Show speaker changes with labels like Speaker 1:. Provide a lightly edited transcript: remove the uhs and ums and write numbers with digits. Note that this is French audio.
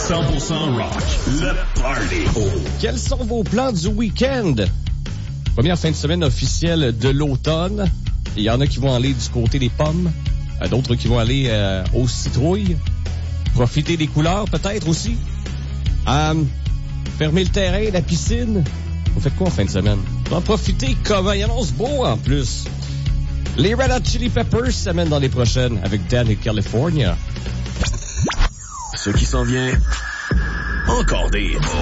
Speaker 1: 100% rock, le party.
Speaker 2: Quels sont vos plans du week-end? Première fin de semaine officielle de l'automne. Il y en a qui vont aller du côté des pommes, d'autres qui vont aller aux citrouilles. Profiter des couleurs peut-être aussi. Fermer le terrain, la piscine. Vous faites quoi en fin de semaine? Vous en profitez comment? Il annonce beau en plus. Les Red Hot Chili Peppers s'amènent dans les prochaines avec Dan et California.
Speaker 1: Ce qui s'en vient, encore des hits.